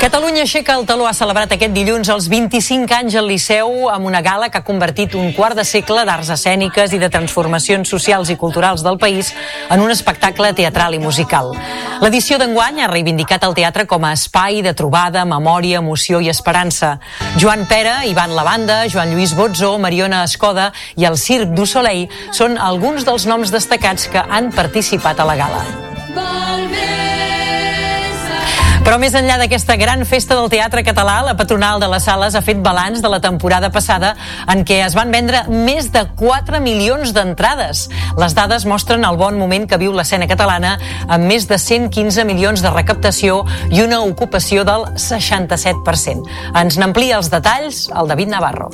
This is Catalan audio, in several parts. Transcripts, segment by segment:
Catalunya aixeca el taló, ha celebrat aquest dilluns els 25 anys al Liceu amb una gala que ha convertit un quart de segle d'arts escèniques i de transformacions socials i culturals del país en un espectacle teatral i musical. L'edició d'enguany ha reivindicat el teatre com a espai de trobada, memòria, emoció i esperança. Joan Pera, Ivan Lavanda, Joan Lluís Bozzo, Mariona Escoda i el Circ du Soleil són alguns dels noms destacats que han participat a la gala. Però més enllà d'aquesta gran festa del teatre català, la patronal de les sales ha fet balanç de la temporada passada en què es van vendre més de 4 milions d'entrades. Les dades mostren el bon moment que viu l'escena catalana amb més de 115 milions de recaptació i una ocupació del 67%. Ens n'amplia els detalls el David Navarro.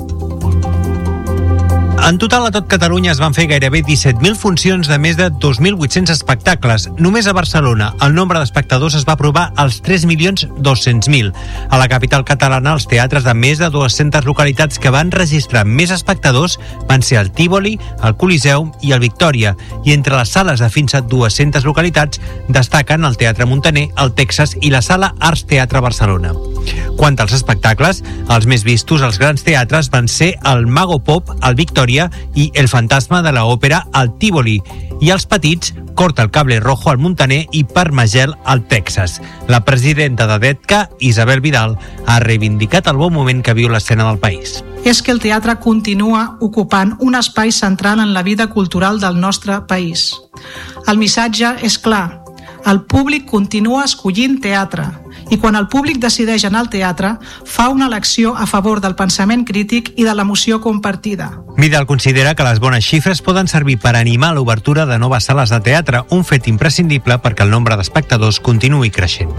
En total, a tot Catalunya es van fer gairebé 17.000 funcions de més de 2.800 espectacles. Només a Barcelona el nombre d'espectadors es va aprovar als 3.200.000. A la capital catalana, els teatres de més de 200 localitats que van registrar més espectadors van ser el Tívoli, el Coliseum i el Victòria. I entre les sales de fins a 200 localitats destaquen el Teatre Muntaner, el Texas i la Sala Arts Teatre Barcelona. Quant als espectacles, els més vistos als grans teatres van ser el Mago Pop, el Victòria i El Fantasma de l'Òpera al Tívoli, i els petits, Corta el Cable Rojo al Muntaner i Parmagel al Texas. La presidenta de DETCA, Isabel Vidal, ha reivindicat el bon moment que viu l'escena del país. És que el teatre continua ocupant un espai central en la vida cultural del nostre país. El missatge és clar. El públic continua escollint teatre i quan el públic decideix anar al teatre fa una elecció a favor del pensament crític i de l'emoció compartida. Vidal considera que les bones xifres poden servir per animar l'obertura de noves sales de teatre, un fet imprescindible perquè el nombre d'espectadors continuï creixent.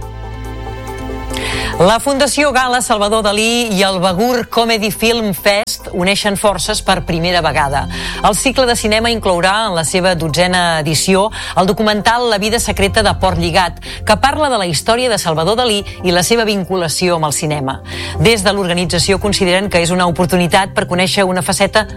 La Fundació Gala Salvador Dalí i el Begur Comedy Film Fest uneixen forces per primera vegada. El cicle de cinema inclourà en la seva 12a edició el documental La vida secreta de Portlligat, que parla de la història de Salvador Dalí i la seva vinculació amb el cinema. Des de l'organització consideren que és una oportunitat per conèixer una faceta